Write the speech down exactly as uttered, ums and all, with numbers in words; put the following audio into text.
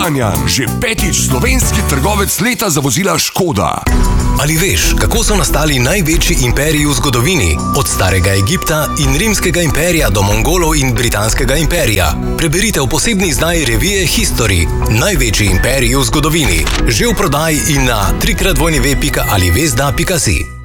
Kranjan, že petič slovenski trgovec leta za vozila Škoda. Ali veš, kako so nastali največji imperiji v zgodovini? Od starega Egipta in rimskega imperija do Mongolov in britanskega imperija. Preberite v posebni izdaji revije History. Največji imperiji v zgodovini. Že v prodaji in na w w w pika alivesda pika si.